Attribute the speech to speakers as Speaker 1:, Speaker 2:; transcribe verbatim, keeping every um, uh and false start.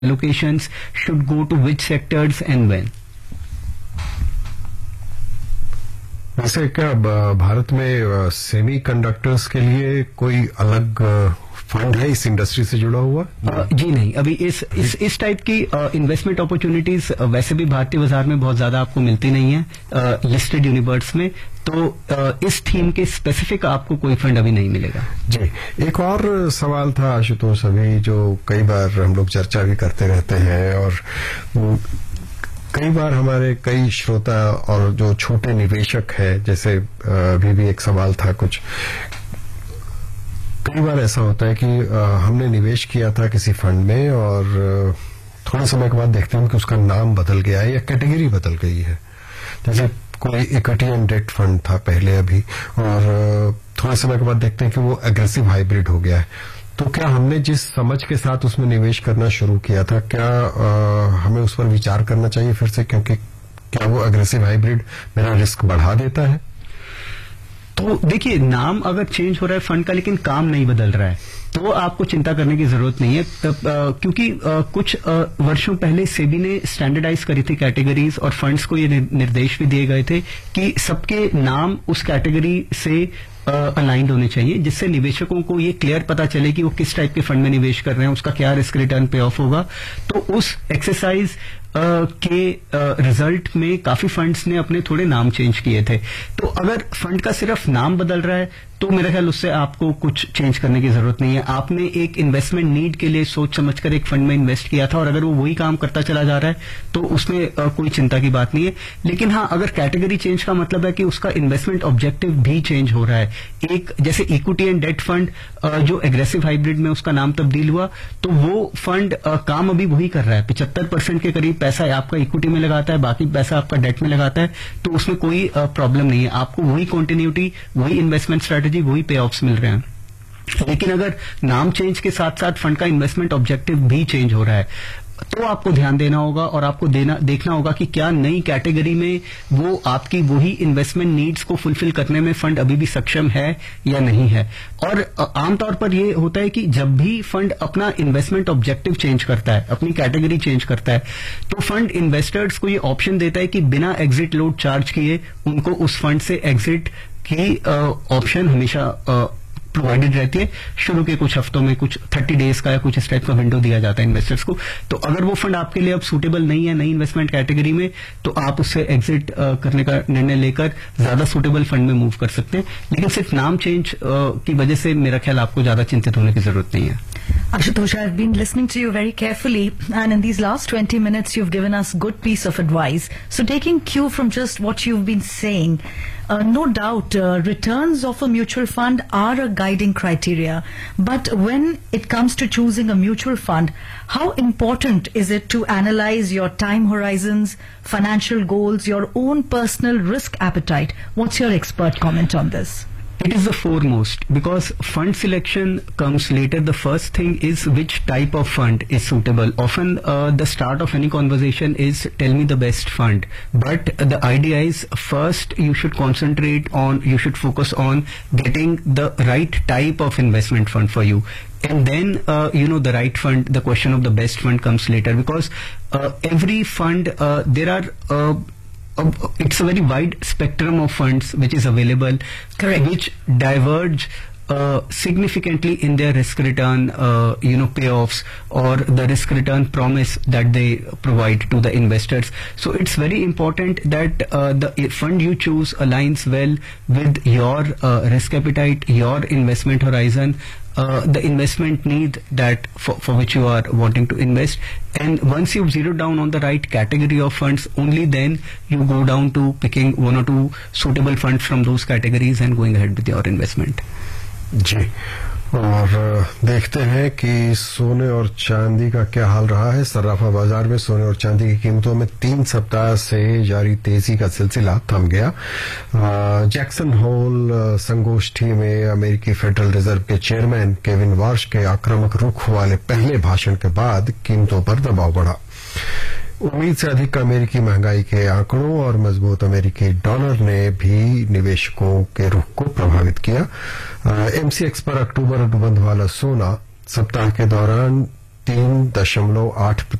Speaker 1: allocations should go to which sectors and when?
Speaker 2: वैसे क्या भारत में सेमी कंडक्टर्स के लिए कोई अलग फंड है इस इंडस्ट्री से जुड़ा हुआ?
Speaker 1: आ, जी नहीं, अभी इस इस इस टाइप की इन्वेस्टमेंट अपॉर्चुनिटीज वैसे भी भारतीय बाजार में बहुत ज्यादा आपको मिलती नहीं है लिस्टेड यूनिवर्स में, तो आ, इस थीम के स्पेसिफिक आपको कोई फंड अभी नहीं मिलेगा।
Speaker 2: जी, एक और सवाल था आशुतोष, अभी जो कई बार हम लोग चर्चा भी करते रहते हैं और कई बार हमारे कई श्रोता और जो छोटे निवेशक है, जैसे अभी भी एक सवाल था कुछ, कई बार ऐसा होता है कि हमने निवेश किया था किसी फंड में और थोड़े समय के बाद देखते हैं कि उसका नाम बदल गया है या कैटेगरी बदल गई है। जैसे कोई इक्विटी एंड डेट फंड था पहले अभी, और थोड़े समय के बाद देखते हैं कि वो एग्रेसिव हाइब्रिड हो गया है। तो क्या हमने जिस समझ के साथ उसमें निवेश करना शुरू किया था, क्या आ, हमें उस पर विचार करना चाहिए फिर से, क्योंकि क्या वो एग्रेसिव हाइब्रिड मेरा रिस्क बढ़ा देता है?
Speaker 1: तो देखिए, नाम अगर चेंज हो रहा है फंड का लेकिन काम नहीं बदल रहा है तो आपको चिंता करने की जरूरत नहीं है, तब आ, क्योंकि आ, कुछ आ, वर्षों पहले सेबी ने स्टैंडर्डाइज करी थी कैटेगरीज और फंड्स को ये निर्देश भी दिए गए थे कि सबके नाम उस कैटेगरी से अलाइंड होने चाहिए, जिससे निवेशकों को ये क्लियर पता चले कि वो किस टाइप के फंड में निवेश कर रहे हैं, उसका क्या रिस्क रिटर्न पे ऑफ होगा। तो उस एक्सरसाइज Uh, के रिजल्ट uh, में काफी फंड्स ने अपने थोड़े नाम चेंज किए थे। तो अगर फंड का सिर्फ नाम बदल रहा है तो मेरा ख्याल उससे आपको कुछ चेंज करने की जरूरत नहीं है। आपने एक इन्वेस्टमेंट नीड के लिए सोच समझकर एक फंड में इन्वेस्ट किया था और अगर वो वही काम करता चला जा रहा है तो उसमें uh, कोई चिंता की बात नहीं है। लेकिन हाँ, अगर कैटेगरी चेंज का मतलब है कि उसका इन्वेस्टमेंट ऑब्जेक्टिव भी चेंज हो रहा है, एक जैसे equity and date fund uh, जो एग्रेसिव हाइब्रिड में उसका नाम तब्दील हुआ, तो वो फंड uh, काम अभी वही कर रहा है, पिछहत्तर परसेंट के करीब पैसा आपका इक्विटी में लगाता है, बाकी पैसा आपका डेट में लगाता है, तो उसमें कोई प्रॉब्लम नहीं है। आपको वही कंटिन्यूटी, वही इन्वेस्टमेंट स्ट्रेटजी, वही पे ऑफ्स मिल रहे हैं। लेकिन अगर नाम चेंज के साथ साथ फंड का इन्वेस्टमेंट ऑब्जेक्टिव भी चेंज हो रहा है तो आपको ध्यान देना होगा और आपको देना देखना होगा कि क्या नई कैटेगरी में वो आपकी वही इन्वेस्टमेंट नीड्स को फुलफिल करने में फंड अभी भी सक्षम है या नहीं है। और आमतौर पर ये होता है कि जब भी फंड अपना इन्वेस्टमेंट ऑब्जेक्टिव चेंज करता है, अपनी कैटेगरी चेंज करता है, तो फंड इन्वेस्टर्स को ये ऑप्शन देता है कि बिना एग्जिट लोड चार्ज किए उनको उस फंड से एग्जिट की ऑप्शन हमेशा प्रोवाइडेड रहती है। शुरू के कुछ हफ्तों में कुछ थर्टी डेज का या कुछ इस टाइप का विंडो दिया जाता है इन्वेस्टर्स को। तो अगर वो फंड आपके लिए अब सूटेबल नहीं है नई इन्वेस्टमेंट कैटेगरी में, तो आप उससे एग्जिट करने का निर्णय लेकर ज्यादा सूटेबल फंड में मूव कर सकते हैं। लेकिन सिर्फ नाम चेंज की वजह से मेरा ख्याल आपको ज्यादा चिंतित होने की जरूरत नहीं है।
Speaker 3: Ashutosh, I've been listening to you very carefully, and in these last twenty minutes you've given us good piece of advice. So taking cue from just what you've been saying, uh, no doubt uh, returns of a mutual fund are a guiding criteria, but when it comes to choosing a mutual fund, how important is it to analyze your time horizons, financial goals, your own personal risk appetite? What's your expert comment on this?
Speaker 1: It is the foremost, because fund selection comes later. The first thing is which type of fund is suitable. Often uh, the start of any conversation is tell me the best fund, but the idea is first you should concentrate on, you should focus on getting the right type of investment fund for you. And then, uh, you know, the right fund, the question of the best fund comes later, because uh, every fund, uh, there are uh, Uh, it's a very wide spectrum of funds which is available.
Speaker 3: Correct.
Speaker 1: Which diverge uh, significantly in their risk return, uh, you know, payoffs or the risk return promise that they provide to the investors. So it's very important that uh, the fund you choose aligns well with your uh, risk appetite, your investment horizon, Uh, the investment need that for, for which you are wanting to invest. And once you've zeroed down on the right category of funds, only then you go down to picking one or two suitable funds from those categories and going ahead with your investment.
Speaker 2: जी, और देखते हैं कि सोने और चांदी का क्या हाल रहा है। सर्राफा बाजार में सोने और चांदी की कीमतों में तीन सप्ताह से जारी तेजी का सिलसिला थम गया। जैक्सन होल संगोष्ठी में अमेरिकी फेडरल रिजर्व के चेयरमैन केविन वार्श के आक्रामक रुख वाले पहले भाषण के बाद कीमतों पर दबाव बढ़ा। उम्मीद से अधिक अमेरिकी महंगाई के आंकड़ों और मजबूत अमेरिकी डॉलर ने भी निवेशकों के रुख को प्रभावित किया। एमसीएक्स पर अक्टूबर अनुबंध वाला सोना सप्ताह के दौरान तीन दशमलव आठ